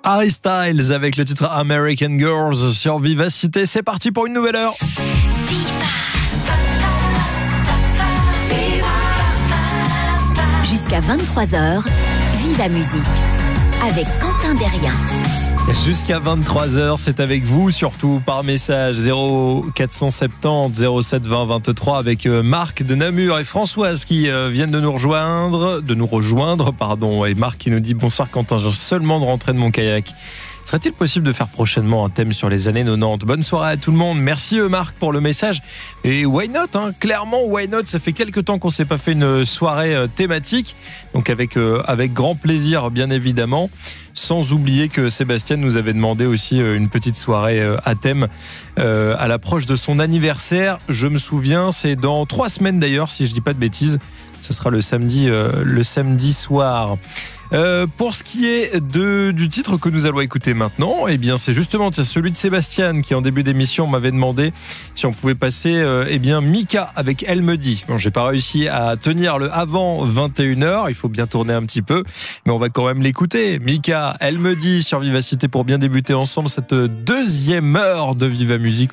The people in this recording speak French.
Harry Styles avec le titre American Girls sur Vivacité. C'est parti pour une nouvelle heure. Jusqu'à 23h, Viva Musique avec Quentin Derrien. Jusqu'à 23h, c'est avec vous, surtout par message 0470 07 20 23 avec Marc de Namur et Françoise qui viennent de nous rejoindre, et Marc qui nous dit bonsoir Quentin, je viens seulement de rentrer de mon kayak. Serait-il possible de faire prochainement un thème sur les années 90 ? Bonne soirée à tout le monde. Merci Marc pour le message. Et why not, hein ? Clairement, why not ? Ça fait quelques temps qu'on ne s'est pas fait une soirée thématique. Donc avec grand plaisir, bien évidemment. Sans oublier que Sébastien nous avait demandé aussi une petite soirée à thème à l'approche de son anniversaire. Je me souviens, c'est dans 3 semaines d'ailleurs, si je ne dis pas de bêtises. Ça sera le samedi soir. Pour ce qui est du titre que nous allons écouter maintenant, eh bien c'est justement celui de Sébastien qui en début d'émission m'avait demandé si on pouvait passer Mika avec Elle me dit. Bon, j'ai pas réussi à tenir le avant 21h, il faut bien tourner un petit peu, mais on va quand même l'écouter. Mika, Elle me dit sur Vivacité pour bien débuter ensemble cette deuxième heure de Viva Musique